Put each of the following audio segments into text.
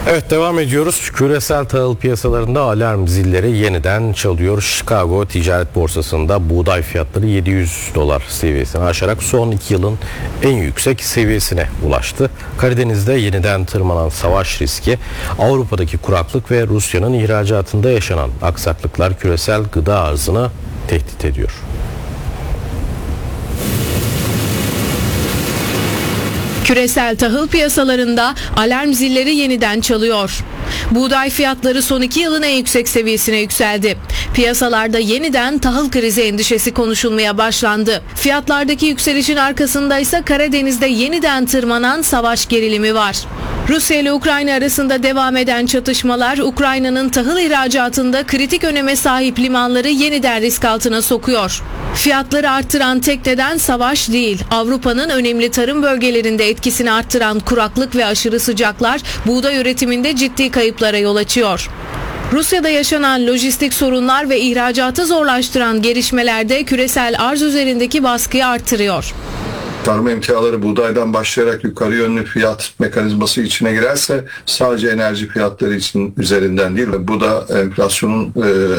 Evet, devam ediyoruz. Küresel tahıl piyasalarında alarm zilleri yeniden çalıyor. Chicago Ticaret Borsası'nda buğday fiyatları $700 seviyesini aşarak son 2 yılın en yüksek seviyesine ulaştı. Karadeniz'de yeniden tırmanan savaş riski, Avrupa'daki kuraklık ve Rusya'nın ihracatında yaşanan aksaklıklar küresel gıda arzını tehdit ediyor. Küresel tahıl piyasalarında alarm zilleri yeniden çalıyor. Buğday fiyatları son 2 yılın en yüksek seviyesine yükseldi. Piyasalarda yeniden tahıl krizi endişesi konuşulmaya başlandı. Fiyatlardaki yükselişin arkasında ise Karadeniz'de yeniden tırmanan savaş gerilimi var. Rusya ile Ukrayna arasında devam eden çatışmalar, Ukrayna'nın tahıl ihracatında kritik öneme sahip limanları yeniden risk altına sokuyor. Fiyatları arttıran tek neden savaş değil. Avrupa'nın önemli tarım bölgelerinde etkisini arttıran kuraklık ve aşırı sıcaklar buğday üretiminde ciddi kayıplara yol açıyor. Rusya'da yaşanan lojistik sorunlar ve ihracatı zorlaştıran gelişmelerde küresel arz üzerindeki baskıyı arttırıyor. Tarım emtiaları buğdaydan başlayarak yukarı yönlü fiyat mekanizması içine girerse sadece enerji fiyatları için üzerinden değil. Bu da enflasyonun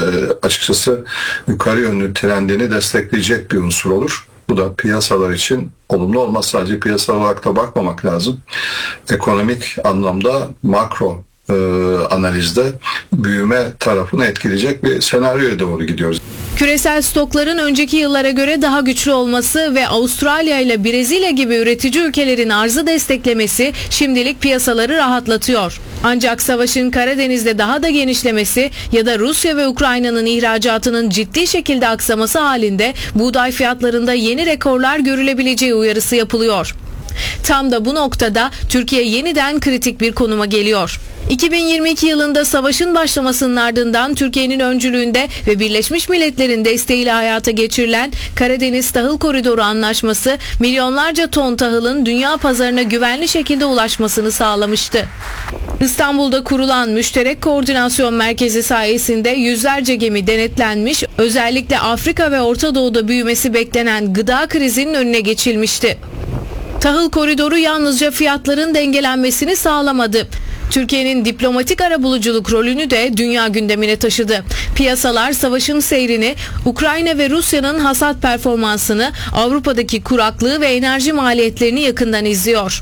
açıkçası yukarı yönlü trendini destekleyecek bir unsur olur. Bu da piyasalar için olumlu olmaz. Sadece piyasa olarak da bakmamak lazım. Ekonomik anlamda makro analizde büyüme tarafını etkileyecek bir senaryoya doğru gidiyoruz. Küresel stokların önceki yıllara göre daha güçlü olması ve Avustralya ile Brezilya gibi üretici ülkelerin arzı desteklemesi şimdilik piyasaları rahatlatıyor. Ancak savaşın Karadeniz'de daha da genişlemesi ya da Rusya ve Ukrayna'nın ihracatının ciddi şekilde aksaması halinde buğday fiyatlarında yeni rekorlar görülebileceği uyarısı yapılıyor. Tam da bu noktada Türkiye yeniden kritik bir konuma geliyor. 2022 yılında savaşın başlamasının ardından Türkiye'nin öncülüğünde ve Birleşmiş Milletler'in desteğiyle hayata geçirilen Karadeniz Tahıl Koridoru Anlaşması milyonlarca ton tahılın dünya pazarına güvenli şekilde ulaşmasını sağlamıştı. İstanbul'da kurulan Müşterek Koordinasyon Merkezi sayesinde yüzlerce gemi denetlenmiş, özellikle Afrika ve Orta Doğu'da büyümesi beklenen gıda krizinin önüne geçilmişti. Tahıl koridoru yalnızca fiyatların dengelenmesini sağlamadı. Türkiye'nin diplomatik arabuluculuk rolünü de dünya gündemine taşıdı. Piyasalar savaşın seyrini, Ukrayna ve Rusya'nın hasat performansını, Avrupa'daki kuraklığı ve enerji maliyetlerini yakından izliyor.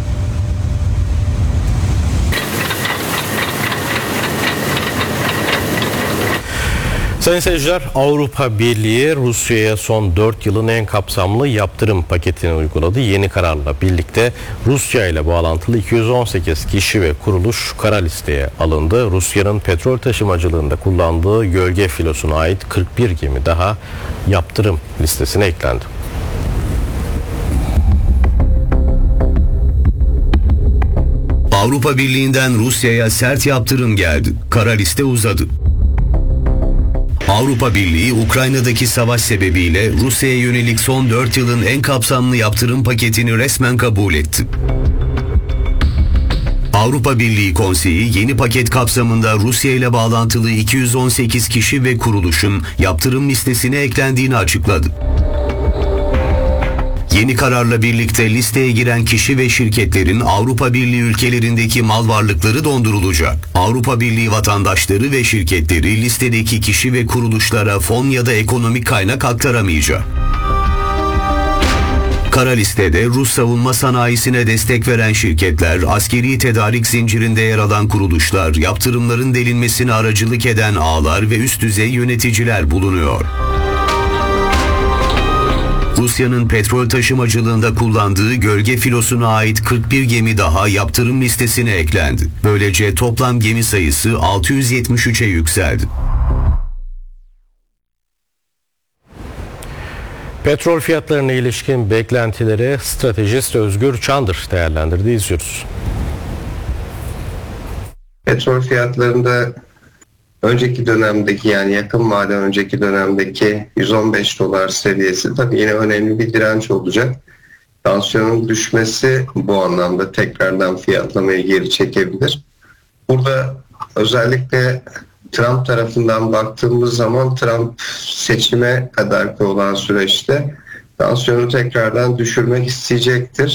Sayın seyirciler, Avrupa Birliği Rusya'ya son 4 yılın en kapsamlı yaptırım paketini uyguladı. Yeni kararla birlikte Rusya ile bağlantılı 218 kişi ve kuruluş kara listeye alındı. Rusya'nın petrol taşımacılığında kullandığı gölge filosuna ait 41 gemi daha yaptırım listesine eklendi. Avrupa Birliği'nden Rusya'ya sert yaptırım geldi. Kara liste uzadı. Avrupa Birliği, Ukrayna'daki savaş sebebiyle Rusya'ya yönelik son 4 yılın en kapsamlı yaptırım paketini resmen kabul etti. Avrupa Birliği Konseyi yeni paket kapsamında Rusya ile bağlantılı 218 kişi ve kuruluşun yaptırım listesine eklendiğini açıkladı. Yeni kararla birlikte listeye giren kişi ve şirketlerin Avrupa Birliği ülkelerindeki mal varlıkları dondurulacak. Avrupa Birliği vatandaşları ve şirketleri listedeki kişi ve kuruluşlara fon ya da ekonomik kaynak aktaramayacak. Kara listede Rus savunma sanayisine destek veren şirketler, askeri tedarik zincirinde yer alan kuruluşlar, yaptırımların delinmesine aracılık eden ağlar ve üst düzey yöneticiler bulunuyor. Rusya'nın petrol taşımacılığında kullandığı gölge filosuna ait 41 gemi daha yaptırım listesine eklendi. Böylece toplam gemi sayısı 673'e yükseldi. Petrol fiyatlarına ilişkin beklentileri stratejist Özgür Çandır değerlendirdi. İzliyoruz. Petrol fiyatlarında önceki dönemdeki, yani yakın vade önceki dönemdeki $115 seviyesi tabii yine önemli bir direnç olacak. Tansiyonun düşmesi bu anlamda tekrardan fiyatlamayı geri çekebilir. Burada özellikle Trump tarafından baktığımız zaman Trump seçime kadar olan süreçte tansiyonu tekrardan düşürmek isteyecektir.